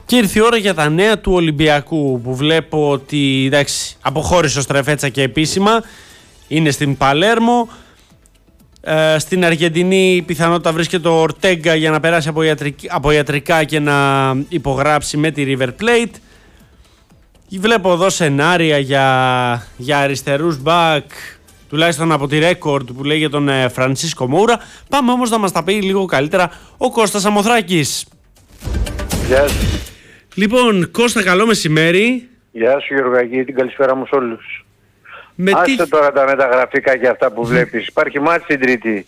Και ήρθε η ώρα για τα νέα του Ολυμπιακού, που βλέπω ότι εντάξει, αποχώρησε ο Στρεφέτσα και επίσημα. Είναι στην Παλέρμο. Στην Αργεντινή πιθανότητα βρίσκεται ο Ορτέγκα για να περάσει από ιατρικά και να υπογράψει με τη River Plate. Βλέπω εδώ σενάρια για αριστερούς μπακ, τουλάχιστον από τη Record που λέει για τον Φρανσίσκο Μόουρα. Πάμε όμως να μας τα πει λίγο καλύτερα ο Κώστας Αμοθράκης. Γεια σου. Λοιπόν, Κώστα, καλό μεσημέρι. Γεια σου Γιωργάκη, την καλησπέρα μου σε όλους. Άσε τι... τώρα τα μεταγραφικά και αυτά που βλέπεις. Υπάρχει μάτς την Τρίτη.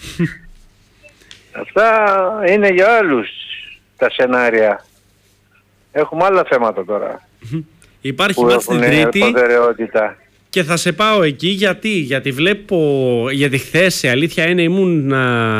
Αυτά είναι για άλλους τα σενάρια. Έχουμε άλλα θέματα τώρα. Υπάρχει μάτς την Τρίτη προτεραιότητα. Και θα σε πάω εκεί γιατί βλέπω, γιατί χθες η αλήθεια είναι ήμουν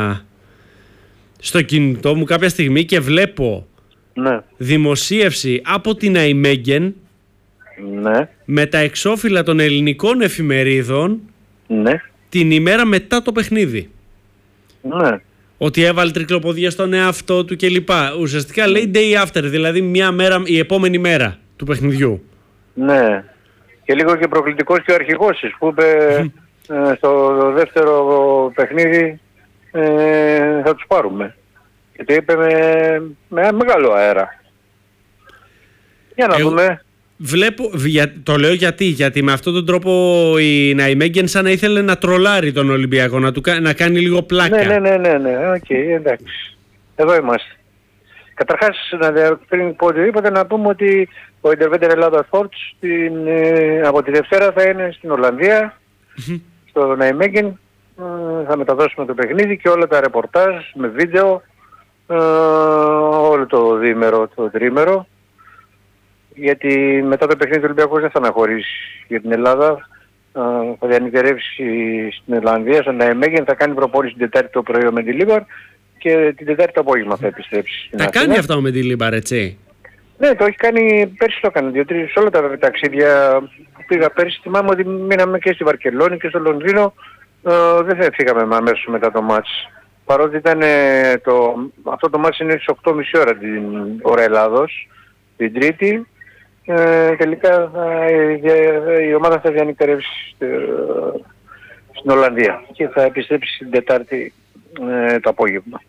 στο κινητό μου κάποια στιγμή και βλέπω δημοσίευση από την Αϊμέγγεν με τα εξώφυλλα των ελληνικών εφημερίδων την ημέρα μετά το παιχνίδι. Ότι έβαλε τρικλοποδία στον εαυτό του κλπ. Ουσιαστικά λέει day after, δηλαδή μια μέρα, η επόμενη μέρα του παιχνιδιού. Ναι. Και λίγο και προκλητικός και ο αρχηγός της που είπε στο δεύτερο παιχνίδι θα τους πάρουμε. Και το είπε με μεγάλο αέρα. Για να δούμε. Βλέπω, το λέω γιατί με αυτόν τον τρόπο η Ναϊμέγγεν σαν να ήθελε να τρολάρει τον Ολυμπιακό, να κάνει λίγο πλάκα. Ναι, οκ, εντάξει. Εδώ είμαστε. Καταρχάς, πριν πω οτιδήποτε, να πούμε ότι ο Interventer Ελλάδα Sports από τη Δευτέρα θα είναι στην Ολλανδία, στο Ναϊμέγγεν. Θα μεταδώσουμε το παιχνίδι και όλα τα ρεπορτάζ με βίντεο, όλο το διήμερο, το τρίμερο. Γιατί μετά το παιχνίδι του Ολυμπιακού δεν θα αναχωρήσει για την Ελλάδα. Θα διανυκτερεύσει στην Ολλανδία, στο Ναϊμέγγεν, θα κάνει προπόνηση την Τετάρτη το πρωί με τη Λίμπαρ και την Τετάρτη το απόγευμα θα επιστρέψει. Θα κάνει αυτό με τη Λίμπαρ, έτσι? Ναι, το έχει κάνει, πέρσι το έκανε, 2-3 σε όλα τα ταξίδια που πήγα πέρσι. Θυμάμαι ότι μείναμε και στη Βαρκελόνη και στο Λονδίνο, δεν θα φύγαμε αμέσως μετά το μάτς. Παρότι ήταν αυτό το μάτς είναι στις 8.30 ώρα την ώρα Ελλάδος, την Τρίτη. Τελικά η ομάδα θα διανυκτερεύσει στην Ολλανδία και θα επιστρέψει την Τετάρτη το απόγευμα.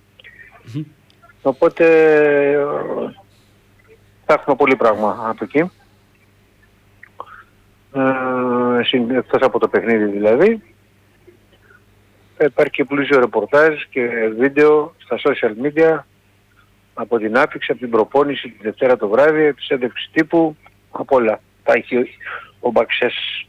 Οπότε θα έχουμε πολύ πράγμα από εκεί. Εκτός από το παιχνίδι δηλαδή. Υπάρχει και πλούσιο ρεπορτάζ και βίντεο στα social media από την άφηξη, από την προπόνηση τη Δευτέρα το βράδυ, τη έντευξη τύπου, από όλα. Τα έχει ο Μπαξές.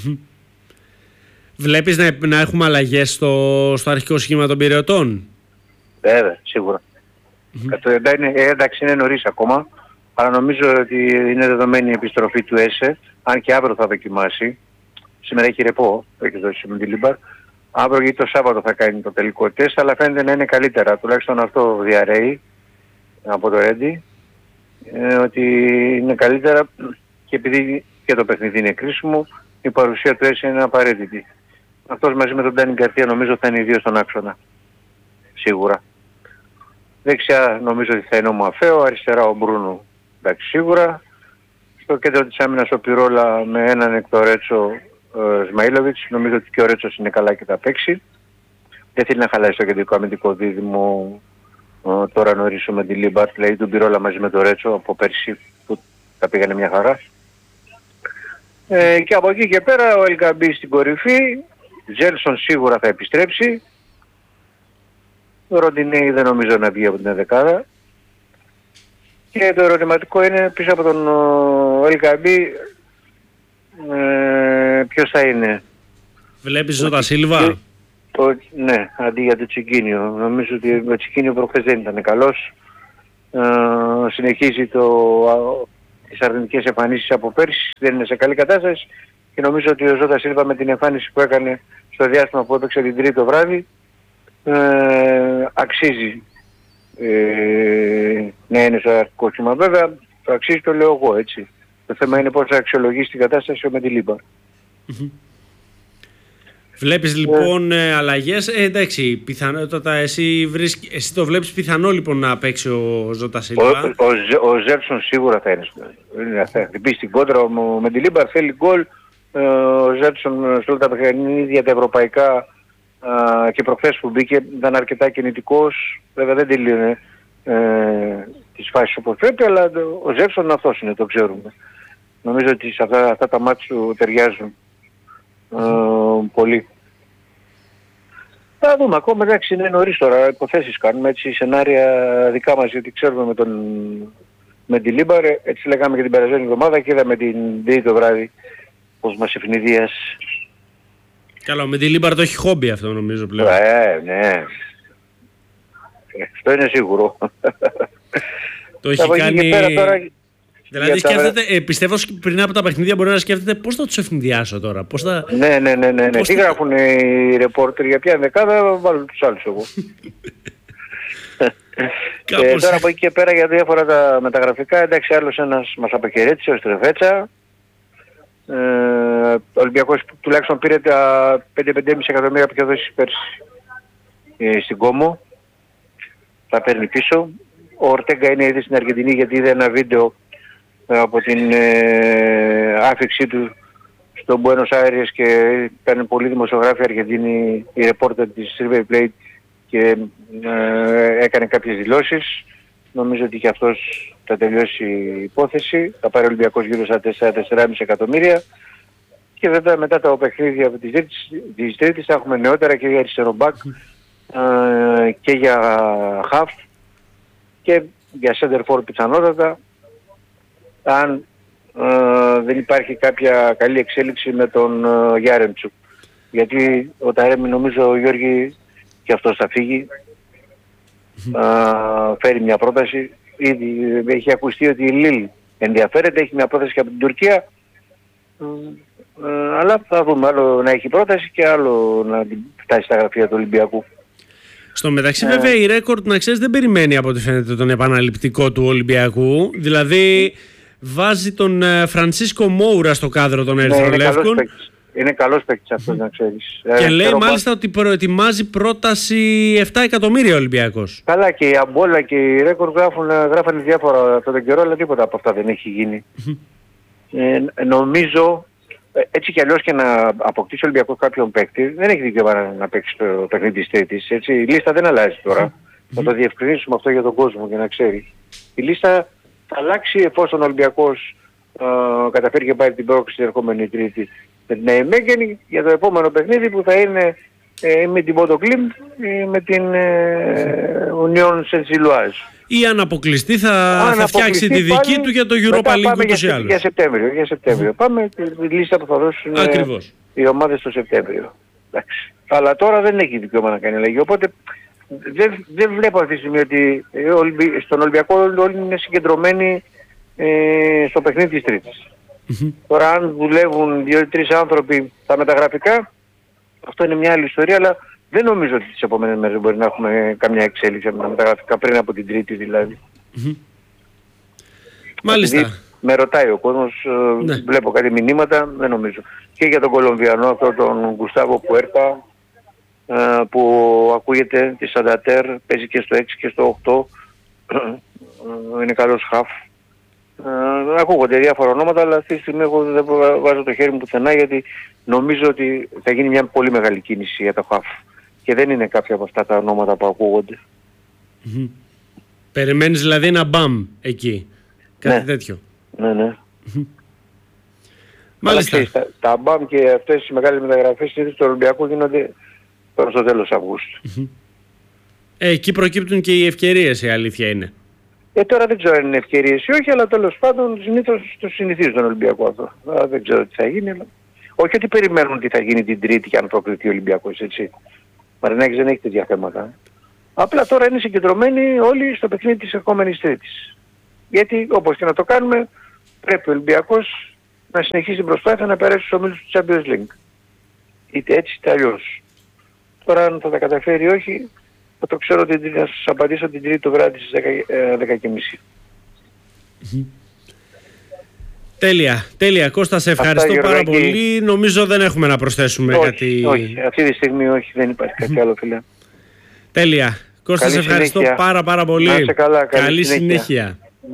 Βλέπεις να έχουμε αλλαγές στο αρχικό σχήμα των πυρεωτών? Βέβαια, σίγουρα. Εντάξει, είναι νωρίς ακόμα, αλλά νομίζω ότι είναι δεδομένη η επιστροφή του ΕΣΕ, αν και αύριο θα δοκιμάσει. Σήμερα έχει ρεπό, το έχει δώσει με τη Λίμπαρ. Αύριο ή το Σάββατο θα κάνει το τελικό τεστ, αλλά φαίνεται να είναι καλύτερα. Τουλάχιστον αυτό διαρρέει από το Ρέντι, ότι είναι καλύτερα και επειδή και το παιχνίδι είναι κρίσιμο, η παρουσία του ΕΣΕ είναι απαραίτητη. Αυτός μαζί με τον Ντάνι Γκαρτία νομίζω θα είναι οι δύο στον άξονα. Σίγουρα. Δεξιά νομίζω ότι θα είναι ο Μαφέο, αριστερά ο Μπρούνο. Εντάξει, σίγουρα. Στο κέντρο της άμυνας ο Πυρόλα με έναν εκ το Ρέτσο Σμαΐλοβιτς. Νομίζω ότι και ο Ρέτσος είναι καλά και θα παίξει. Δεν θέλει να χαλάσει το κεντρικό αμυντικό δίδυμο τώρα νωρίς με τη Λίμπαρτ, δηλαδή τον Πυρόλα μαζί με το Ρέτσο από πέρσι που τα πήγανε μια χαρά. Και από εκεί και πέρα ο Ελκαμπή στην κορυφή, Τζέλσον σίγουρα θα επιστρέψει. Ο Ροντινέη δεν νομίζω να βγει από την δεκάδα. Και το ερωτηματικό είναι πίσω από τον Ελκαμπή ποιος θα είναι. Βλέπεις Ζώτα Σίλβα? Ναι, αντί για το Τσικίνιο. Νομίζω ότι ο Τσικίνιο προχθές δεν ήταν καλός. Συνεχίζει τις αρνητικές εμφανίσεις από πέρσι, δεν είναι σε καλή κατάσταση και νομίζω ότι ο Ζώτα Σίλβα με την εμφάνιση που έκανε στο διάστημα που έπαιξε την Τρίτη το βράδυ αξίζει να είναι στο αρχικό κύμα. Βέβαια το αξίζει, το λέω εγώ, έτσι. Το θέμα είναι πώς θα αξιολογήσει την κατάσταση με τη Λίμπα. Βλέπεις λοιπόν αλλαγές. Εντάξει, πιθανότατα εσύ το βλέπεις πιθανό λοιπόν να παίξει ο Ζώτα Σίλβα. Ο Ζέρσον σίγουρα θα είναι. Θα χτυπήσει την κόντρα. Ο Μεντιλίμπαρ θέλει γκολ. Ο Ζέρσον σε όλα τα παιχνίδια τα ευρωπαϊκά και προχθές που μπήκε ήταν αρκετά κινητικός. Βέβαια δεν τελείωνε τις φάσεις όπως πρέπει, αλλά ο Ζέρσον αυτός είναι, το ξέρουμε. Νομίζω ότι σε αυτά τα μάτια του ταιριάζουν πολύ. Θα δούμε ακόμα, εντάξει, είναι νωρίς τώρα, υποθέσεις κάνουμε, έτσι σενάρια δικά μας, γιατί ξέρουμε με τη Λίμπαρ, έτσι λέγαμε και την περασμένη εβδομάδα και είδαμε την Τρίτη το βράδυ πως μας ευνηδίασε. Καλά, με τη Λίμπαρ το έχει χόμπι αυτό νομίζω πλέον. Ναι. Αυτό είναι σίγουρο. Το έχει κάνει... Δηλαδή σκέφτεται, πιστεύω πριν από τα παιχνίδια μπορεί να σκέφτεται πώς θα τους ευνηδιάσω τώρα. Πώς θα... Ναι. Τι γράφουν οι ρεπόρτερ για ποια δεκάδα, βάλουν τους άλλους εγώ. Τώρα από εκεί και πέρα για διάφορα τα μεταγραφικά, εντάξει, άλλος ένας μας αποχαιρέτησε, ο Στρεφέτσα. Ο Ολυμπιακός τουλάχιστον πήρε τα 5-5,5 εκατομμύρια που είχε δώσει πέρσι στην Κόμο. Θα παίρνει πίσω. Ο Ορτέγκα είναι ήδη στην Αργεντινή γιατί είδε ένα βίντεο από την άφηξή του στο Buenos Aires και ήταν πολλοί δημοσιογράφοι Αργεντίνοι, η ρεπόρτερ της River Plate και έκανε κάποιες δηλώσεις. Νομίζω ότι και αυτός θα τελειώσει η υπόθεση. Θα πάρει ο Ολυμπιακός γύρω στα 4-4,5 εκατομμύρια. Και βέβαια μετά τα παιχνίδια της Τρίτης θα έχουμε νεότερα και για αριστερομπάκ και για χαφ και για center for πιθανότατα, αν δεν υπάρχει κάποια καλή εξέλιξη με τον Γιάρεμτσουκ. Γιατί ο Ταρέμι νομίζω ο Γιώργη και αυτός θα φύγει. Φέρει μια πρόταση. Ήδη έχει ακουστεί ότι η Λίλ ενδιαφέρεται, έχει μια πρόταση και από την Τουρκία. Αλλά θα δούμε, άλλο να έχει πρόταση και άλλο να φτάσει στα γραφεία του Ολυμπιακού. Στο μεταξύ βέβαια η Ρέκορντ, να ξέρεις, δεν περιμένει από ό,τι φαίνεται τον επαναληπτικό του Ολυμπιακού. Δηλαδή βάζει τον Φρανσίσκο Μόουρα στο κάδρο των Ερυθρολεύκων. Είναι καλός παίκτης αυτός, να ξέρεις. Και λέει μάλιστα ότι προετοιμάζει πρόταση 7 εκατομμύρια Ολυμπιακός. Καλά, και η Αμπόλα και η Ρέκορντ γράφανε διάφορα αυτόν τον καιρό, αλλά τίποτα από αυτά δεν έχει γίνει. Νομίζω, έτσι κι αλλιώς και να αποκτήσει ο Ολυμπιακός κάποιον παίκτη, δεν έχει δικαίωμα να παίξει το παιχνίδι της Τρίτης. Έτσι, η λίστα δεν αλλάζει τώρα. Θα το διευκρινίσουμε αυτό για τον κόσμο για να ξέρει. Η λίστα θα αλλάξει εφόσον ο Ολυμπιακός καταφέρει και πάρει την πρόκληση την ερχόμενη Τρίτη με την Ναϊμέγενη για το επόμενο παιχνίδι που θα είναι με την Ποντοκλίμ με την Union Saint-Gilloise. Ή αν αποκλειστεί θα φτιάξει τη δική του για το Europa League ούτως ή άλλως. Για Σεπτέμβριο. Πάμε τη λίστα που θα δώσουν οι ομάδες το Σεπτέμβριο. Εντάξει. Αλλά τώρα δεν έχει δικαίωμα να κάνει αλλαγή. Οπότε δεν βλέπω αυτή τη στιγμή ότι στον Ολυμπιακό όλοι είναι συγκεντρωμένοι στο παιχνίδι της Τρίτης. Τώρα αν δουλεύουν 2-3 άνθρωποι τα μεταγραφικά, αυτό είναι μια άλλη ιστορία, αλλά δεν νομίζω ότι τις επόμενες μέρες μπορεί να έχουμε καμιά εξέλιξη με τα μεταγραφικά πριν από την Τρίτη δηλαδή. Μάλιστα. Επειδή με ρωτάει ο κόσμος, βλέπω κάτι μηνύματα, δεν νομίζω. Και για τον Κολομβιανό, αυτό τον Γκουστάβο Πουέρτα, που ακούγεται τη Σαντατέρ, παίζει και στο 6 και στο 8, είναι καλός χαφ. Ακούγονται διάφορα ονόματα, αλλά αυτή τη στιγμή εγώ δεν βάζω το χέρι μου πουθενά γιατί νομίζω ότι θα γίνει μια πολύ μεγάλη κίνηση για το χαφ. Και δεν είναι κάποια από αυτά τα ονόματα που ακούγονται. Περιμένεις δηλαδή ένα μπαμ εκεί, κάτι τέτοιο. Ναι. Μάλιστα. Τα μπαμ και αυτές οι μεγάλες μεταγραφές του Ολυμπιακού γίνονται προς το τέλος Αυγούστου. Εκεί προκύπτουν και οι ευκαιρίες, η αλήθεια είναι. Τώρα δεν ξέρω αν είναι ευκαιρίες ή όχι, αλλά τέλος πάντων συνήθως το συνηθίζει τον Ολυμπιακό αυτό. Δεν ξέρω τι θα γίνει, αλλά... Όχι ότι περιμένουν τι θα γίνει την Τρίτη και αν προκριθεί ο Ολυμπιακός, έτσι. Μαρινάκης δεν έχει τέτοια θέματα. Απλά τώρα είναι συγκεντρωμένοι όλοι στο παιχνίδι της ερχόμενης Τρίτης. Γιατί όπως και να το κάνουμε, πρέπει ο Ολυμπιακός να συνεχίσει την προσπάθεια να περάσει στους ομίλους του Champions League. Είτε έτσι είτε αλλιώς. Τώρα αν θα τα καταφέρει ή όχι, θα το ξέρω ότι θα σας απαντήσω την Τρίτη το βράδυ στις 10:30. Τέλεια. Κώστα, σε ευχαριστώ πάρα πολύ. Νομίζω δεν έχουμε να προσθέσουμε κάτι. Όχι, αυτή τη στιγμή όχι, δεν υπάρχει κάτι άλλο, φίλε. Τέλεια. Κώστα, σε ευχαριστώ πάρα πολύ. Να είσαι καλά, καλή συνέχεια.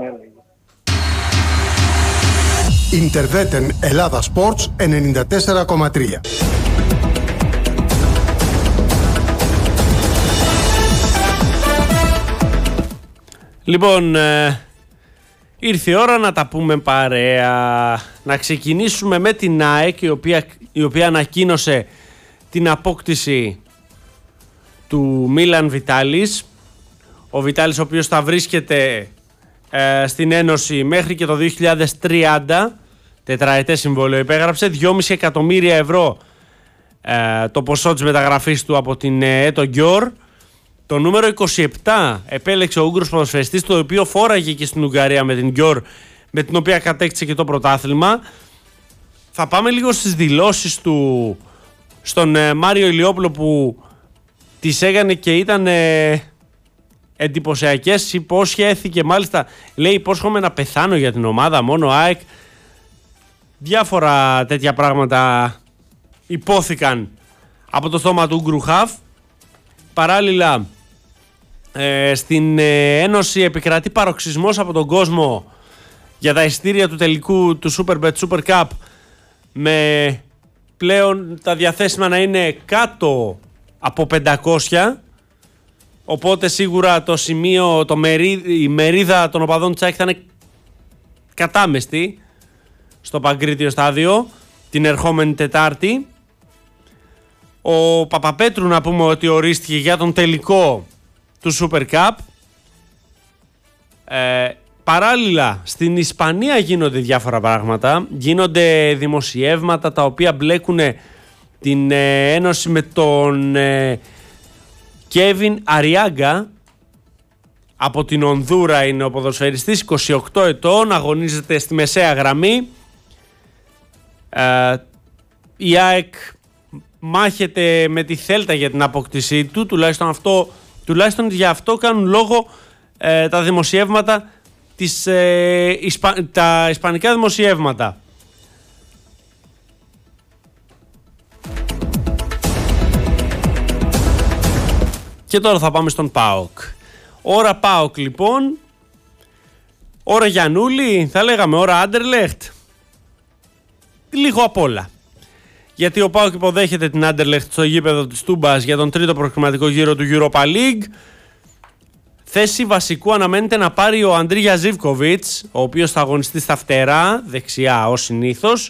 Ιντερβέτεν Ελλάδα Sports 94,3. Λοιπόν, ήρθε η ώρα να τα πούμε παρέα. Να ξεκινήσουμε με την ΑΕΚ, η οποία ανακοίνωσε την απόκτηση του Μίλαν Βιτάλης. Ο Βιτάλης, ο οποίος θα βρίσκεται στην Ένωση μέχρι και το 2030, τετραετές συμβόλαιο υπέγραψε, 2,5 εκατομμύρια ευρώ το ποσό της μεταγραφής του από την Έτο Γκιόρ. Το νούμερο 27 επέλεξε ο Ούγγρος ποδοσφαιριστής, το οποίο φόραγε και στην Ουγγαρία με την Γκιόρ, με την οποία κατέκτησε και το πρωτάθλημα. Θα πάμε λίγο στις δηλώσεις του στον Μάριο Ηλιόπουλο, που τις έκανε και ήταν εντυπωσιακές. Υπόσχεθηκε, μάλιστα λέει, υπόσχομαι να πεθάνω για την ομάδα, μόνο ΑΕΚ. Διάφορα τέτοια πράγματα υπόθηκαν από το στόμα του Ούγγρου χαφ. Παράλληλα, στην Ένωση επικρατεί παροξισμός από τον κόσμο για τα εισιτήρια του τελικού του Superbet Super Cup, με πλέον τα διαθέσιμα να είναι κάτω από 500. Οπότε σίγουρα το σημείο, η μερίδα των οπαδών της ΑΕΚ θα είναι κατάμεστη στο Παγκρίτιο στάδιο την ερχόμενη Τετάρτη. Ο Παπαπέτρου, να πούμε ότι ορίστηκε για τον τελικό του Super Cup. Παράλληλα, στην Ισπανία γίνονται διάφορα πράγματα. Γίνονται δημοσιεύματα τα οποία μπλέκουν την Ένωση με τον Κέβιν Αριάγκα. Από την Ονδούρα είναι ο ποδοσφαιριστής, 28 ετών, αγωνίζεται στη μεσαία γραμμή. Η ΑΕΚ μάχεται με τη Θέλτα για την απόκτησή του, τουλάχιστον για αυτό κάνουν λόγο τα δημοσιεύματα, τα ισπανικά δημοσιεύματα. Και τώρα θα πάμε στον ΠΑΟΚ. Ώρα ΠΑΟΚ λοιπόν, ώρα Γιαννούλη, θα λέγαμε ώρα Άντερλεχτ, λίγο απ' όλα. Γιατί ο ΠΑΟΚ υποδέχεται την Άντερλεχτ στο γήπεδο της Τούμπας για τον τρίτο προκριματικό γύρο του Europa League. Θέση βασικού αναμένεται να πάρει ο Αντρίγια Ζίβκοβιτς, ο οποίος θα αγωνιστεί στα φτερά, δεξιά ως συνήθως.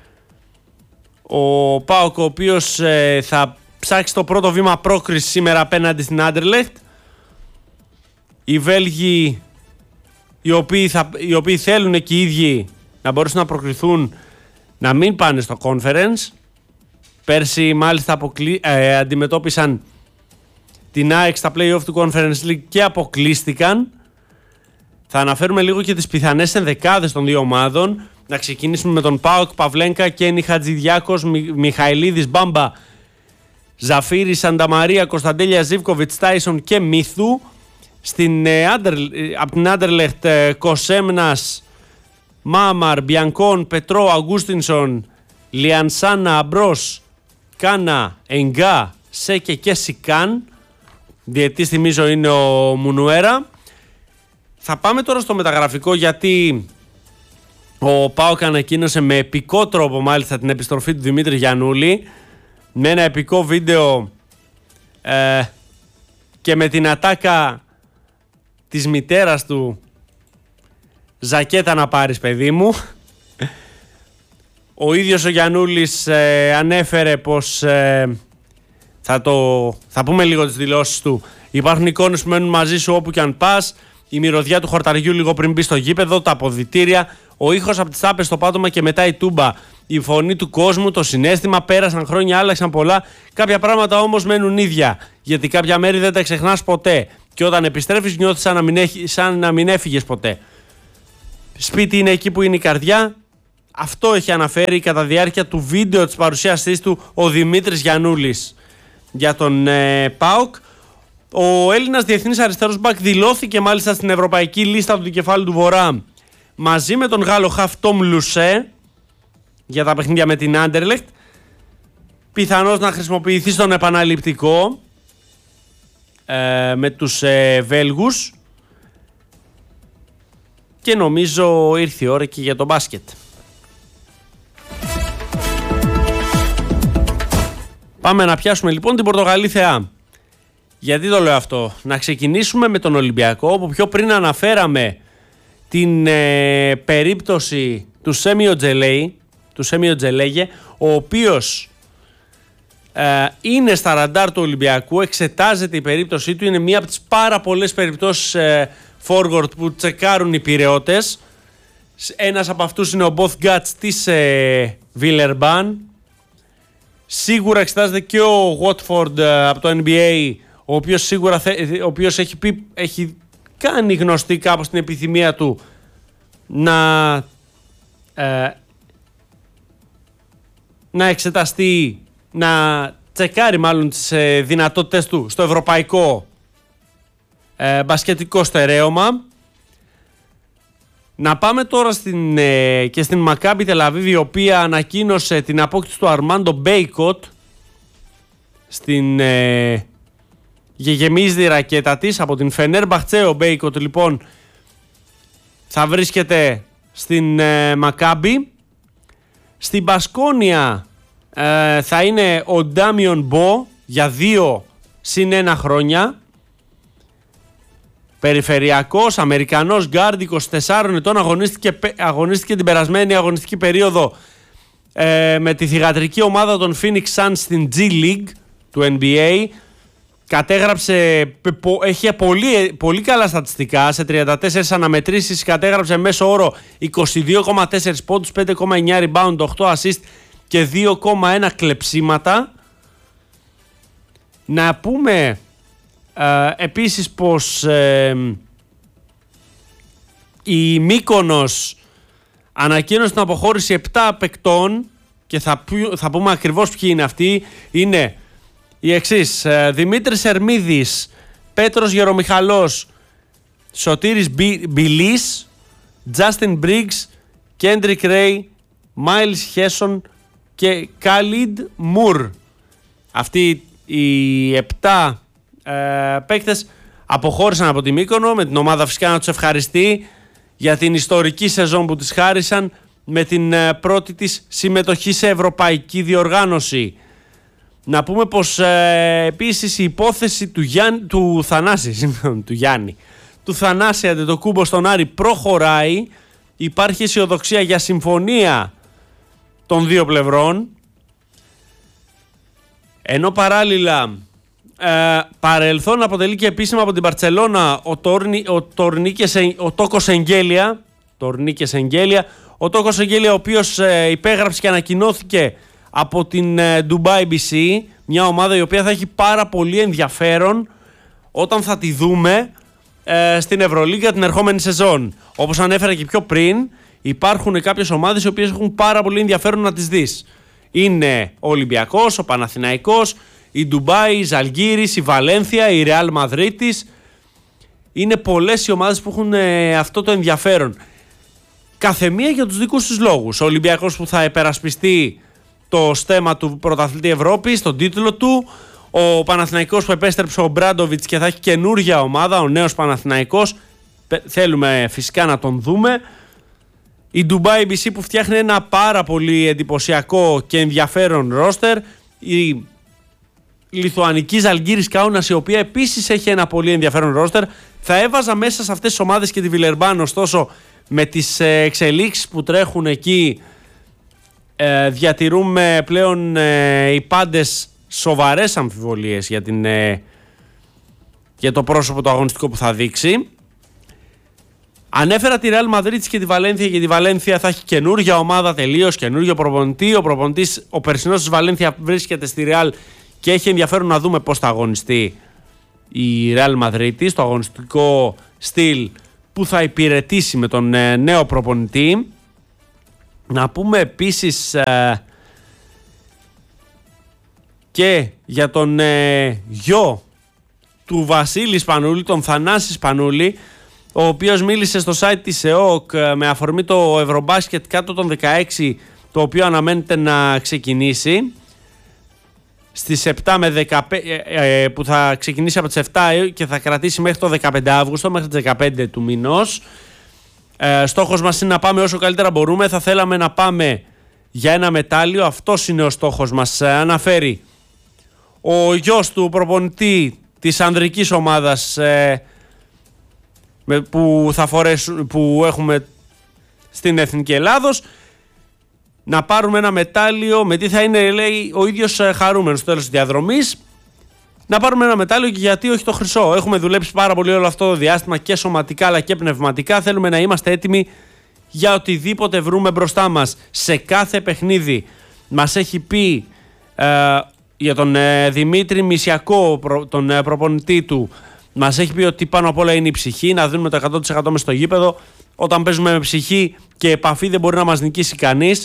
Ο ΠΑΟΚ, ο οποίος θα ψάξει το πρώτο βήμα πρόκριση σήμερα απέναντι στην Άντερλεχτ. Οι Βέλγοι, οι οποίοι θέλουν και οι ίδιοι να μπορέσουν να προκριθούν, να μην πάνε στο conference. Πέρσι μάλιστα αντιμετώπισαν την ΑΕΚ στα play-off του Conference League και αποκλείστηκαν. Θα αναφέρουμε λίγο και τις πιθανές ενδεκάδες των δύο ομάδων. Να ξεκινήσουμε με τον ΠΑΟΚ, Παυλένκα, Κένι, Χατζηδιάκος, Μιχαηλίδης, Μπάμπα, Ζαφίρη, Σανταμαρία, Κωνσταντέλια, Ζίβκοβιτς, Τάισον και Μίθου. Από την Άντερλεχτ, Κοσέμνας, Μάμαρ, Μπιανκόν, Πετρό, Αγκούστινσον, Λιανσάνα, Αμπρός, Κάνα, Εγκά, Σέκε και Σικάν. Διετής θυμίζω είναι ο Μουνουέρα. Θα πάμε τώρα στο μεταγραφικό, γιατί ο ΠΑΟΚ ανακοίνωσε με επικό τρόπο μάλιστα την επιστροφή του Δημήτρη Γιαννούλη, με ένα επικό βίντεο και με την ατάκα της μητέρας του, «Ζακέτα να πάρεις παιδί μου». Ο ίδιος ο Γιαννούλης ανέφερε πως θα πούμε λίγο τις δηλώσεις του. Υπάρχουν εικόνες που μένουν μαζί σου όπου και αν πας. Η μυρωδιά του χορταριού λίγο πριν μπει στο γήπεδο, τα αποδυτήρια, ο ήχος από τις τάπες στο πάτωμα και μετά η τούμπα. Η φωνή του κόσμου, το συναίσθημα, πέρασαν χρόνια, άλλαξαν πολλά. Κάποια πράγματα όμως μένουν ίδια. Γιατί κάποια μέρη δεν τα ξεχνάς ποτέ. Και όταν επιστρέφεις νιώθεις σαν να μην έφυγες ποτέ. Σπίτι είναι εκεί που είναι η καρδιά. Αυτό έχει αναφέρει κατά διάρκεια του βίντεο της παρουσίασής του ο Δημήτρης Γιαννούλης για τον ΠΑΟΚ. Ο Έλληνας διεθνής αριστερός μπακ δηλώθηκε μάλιστα στην ευρωπαϊκή λίστα του Δικεφάλου του Βορρά μαζί με τον Γάλλο χαφ Τόμ Λουσέ για τα παιχνίδια με την Άντερλεχτ. Πιθανώς να χρησιμοποιηθεί στον επαναληπτικό με τους Βέλγους. Και νομίζω ήρθε η ώρα και για το μπάσκετ. Πάμε να πιάσουμε λοιπόν την Πορτογαλή θεά. Γιατί το λέω αυτό? Να ξεκινήσουμε με τον Ολυμπιακό, όπου πιο πριν αναφέραμε την περίπτωση του Σέμιο Τζελέγε, ο οποίος είναι στα ραντάρ του Ολυμπιακού, εξετάζεται η περίπτωσή του, είναι μία από τις πάρα πολλές περιπτώσεις forward που τσεκάρουν οι Πειραιώτες. Ένας από αυτούς είναι ο Both Guts της Βιλερμπάν. Σίγουρα εξετάζεται και ο Watford από το NBA, ο οποίος σίγουρα έχει κάνει γνωστή κάπως την επιθυμία του να εξεταστεί, να τσεκάρει μάλλον τις δυνατότητες του στο ευρωπαϊκό μπασκετικό στερέωμα. Να πάμε τώρα και στην Μακάμπι Τελαβίβ, η οποία ανακοίνωσε την απόκτηση του Αρμάντο Μπέικοτ στην γεμίζδη ρακέτα της από την Φενέρμπαχτσε. Ο Μπέικοτ λοιπόν θα βρίσκεται στην Μακάμπι. Στην Μπασκόνια θα είναι ο Ντάμιον Μπο για 2+1 χρόνια. Περιφερειακός, Αμερικανός γκάρντ, 24 ετών, αγωνίστηκε την περασμένη αγωνιστική περίοδο με τη θυγατρική ομάδα των Phoenix Suns στην G League του NBA. Έχει πολύ καλά στατιστικά, σε 34 αναμετρήσεις κατέγραψε μέσο όρο 22,4 πόντους, 5,9 rebound, 8 assist και 2,1 κλεψίματα. Να πούμε επίσης πως η Μύκονος ανακοίνωσε την αποχώρηση 7 παικτών και θα πούμε ακριβώς ποιοι είναι αυτοί. Είναι οι εξής: Δημήτρης Ερμίδης, Πέτρος Γερομιχαλός, Σωτήρης Μπιλής, Justin Briggs, Kendrick Ray, Miles Hesson και Khalid Moore. Αυτοί οι 7 παίκτες αποχώρησαν από τη Μύκονο, με την ομάδα φυσικά να τους ευχαριστεί για την ιστορική σεζόν που της χάρισαν με την πρώτη της συμμετοχή σε ευρωπαϊκή διοργάνωση. Να πούμε πως επίσης η υπόθεση του Θανάση Αντετοκούμπο στον Άρη προχωράει. Υπάρχει αισιοδοξία για συμφωνία των δύο πλευρών, ενώ παράλληλα παρελθόν αποτελεί και επίσημα από την Μπαρτσελώνα ο Τόκος Εγγέλια, ο οποίος υπέγραψε και ανακοινώθηκε από την Dubai BC, μια ομάδα η οποία θα έχει πάρα πολύ ενδιαφέρον όταν θα τη δούμε στην Ευρωλίγκα την ερχόμενη σεζόν. Όπως ανέφερα και πιο πριν, υπάρχουν κάποιες ομάδες οι οποίες έχουν πάρα πολύ ενδιαφέρον να τις δεις. Είναι ο Ολυμπιακός, ο Παναθηναϊκός, η Ντουμπάι, η Ζαλγκύρης, η Βαλένθια, η Ρεάλ Μαδρίτης. Είναι πολλές οι ομάδες που έχουν αυτό το ενδιαφέρον. Καθεμία για τους δικούς τους λόγους. Ο Ολυμπιακός που θα επερασπιστεί το στέμμα του πρωταθλητή Ευρώπης, τον τίτλο του. Ο Παναθηναϊκός που επέστρεψε ο Μπράντοβιτς και θα έχει καινούργια ομάδα, ο νέος Παναθηναϊκός. Θέλουμε φυσικά να τον δούμε. Η Dubai BC που φτιάχνει ένα πάρα πολύ εντυπωσιακό και ενδιαφέρον ρόστερ. Η Λιθουανική Ζαλγκύρης Κάουνας, η οποία επίσης έχει ένα πολύ ενδιαφέρον ρόστερ. Θα έβαζα μέσα σε αυτές τις ομάδες και τη Βιλερμπάν, ωστόσο με τις εξελίξεις που τρέχουν εκεί διατηρούμε πλέον οι πάντες σοβαρές αμφιβολίες για το πρόσωπο το αγωνιστικό που θα δείξει. Ανέφερα τη Ρεάλ Μαδρίτης και τη Βαλένθια, γιατί η Βαλένθια θα έχει καινούργια ομάδα τελείως, καινούργιο προπονητή. Ο περσινός της Βαλένθια βρίσκεται στη Ρεάλ και έχει ενδιαφέρον να δούμε πώς θα αγωνιστεί η Ρεάλ Μαδρίτης, το αγωνιστικό στυλ που θα υπηρετήσει με τον νέο προπονητή. Να πούμε επίσης και για τον γιο του Βασίλη Σπανούλη, τον Θανάση Σπανούλη, ο οποίος μίλησε στο site της ΕΟΚ με αφορμή το Ευρωμπάσκετ κάτω των 16, το οποίο αναμένεται να ξεκινήσει στις 7 με 15, που θα ξεκινήσει από τις 7 και θα κρατήσει μέχρι το 15 Αύγουστο, μέχρι τις 15 του μηνός. Στόχος μας είναι να πάμε όσο καλύτερα μπορούμε. Θα θέλαμε να πάμε για ένα μετάλλιο. Αυτός είναι ο στόχος μας. Αναφέρει ο γιος του προπονητή της ανδρικής ομάδας που έχουμε στην Εθνική Ελλάδος, να πάρουμε ένα μετάλλιο. Με τι θα είναι, λέει, ο ίδιος χαρούμενος στο τέλος της διαδρομής. Να πάρουμε ένα μετάλλιο, και γιατί όχι το χρυσό. Έχουμε δουλέψει πάρα πολύ όλο αυτό το διάστημα και σωματικά αλλά και πνευματικά. Θέλουμε να είμαστε έτοιμοι για οτιδήποτε βρούμε μπροστά μας. Σε κάθε παιχνίδι μας έχει πει για τον Δημήτρη Μησιακό, τον προπονητή του, μας έχει πει ότι πάνω απ' όλα είναι η ψυχή, να δίνουμε το 100% μες στο γήπεδο. Όταν παίζουμε με ψυχή και επαφή δεν μπορεί να μας νικήσει κανείς.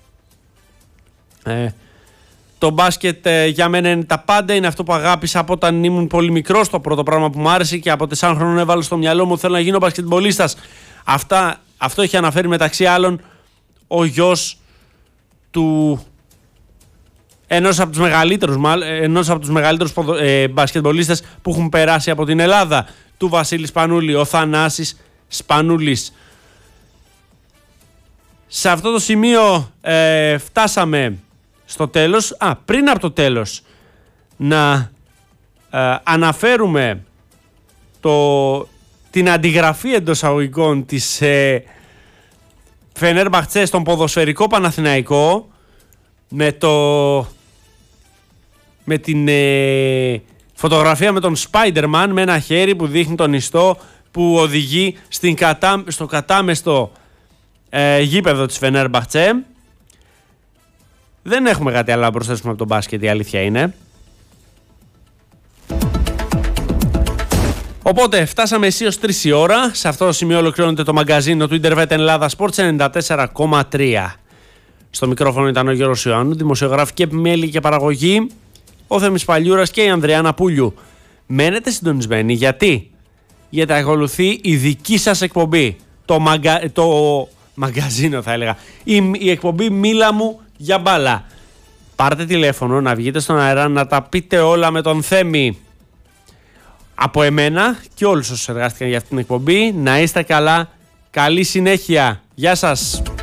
Το μπάσκετ για μένα είναι τα πάντα, είναι αυτό που αγάπησα από όταν ήμουν πολύ μικρός. Το πρώτο πράγμα που μου άρεσε και από 4 χρόνων έβαλε στο μυαλό μου, θέλω να γίνω μπασκετμπολίστας. Αυτό έχει αναφέρει μεταξύ άλλων ο γιος του ενός από τους μεγαλύτερους μπασκετμπολίστες που έχουν περάσει από την Ελλάδα, του Βασίλη Σπανούλη, ο Θανάσης Σπανούλης. Σε αυτό το σημείο φτάσαμε στο τέλος. Πριν από το τέλος να αναφέρουμε την αντιγραφή εντός αγωγικών της Φενέρμπαχτσε στον ποδοσφαιρικό Παναθηναϊκό με την φωτογραφία με τον Spider-Man με ένα χέρι που δείχνει τον ιστό που οδηγεί στο κατάμεστο γήπεδο της Φενέρμπαχτσε. Δεν έχουμε κάτι άλλο να προσθέσουμε από τον μπάσκετ, η αλήθεια είναι. Οπότε φτάσαμε εσείς 3 η ώρα. Σε αυτό το σημείο ολοκληρώνεται το μαγκαζίνο του Ιντερβέτ Ελλάδα Sports 94,3. Στο μικρόφωνο ήταν ο Γιώργος Ιωάννου, δημοσιογράφη και επιμέλεια και παραγωγή ο Θέμης Παλιούρας και η Ανδριάννα Πούλιου. Μένετε συντονισμένοι, γιατί ακολουθεί η δική σας εκπομπή, το μαγκαζίνο θα έλεγα, η εκπομπή Μίλα μου για μπάλα. Πάρτε τηλέφωνο, να βγείτε στον αέρα, να τα πείτε όλα με τον Θέμη. Από εμένα και όλους όσους εργάστηκαν για αυτήν την εκπομπή, να είστε καλά, καλή συνέχεια, γεια σας.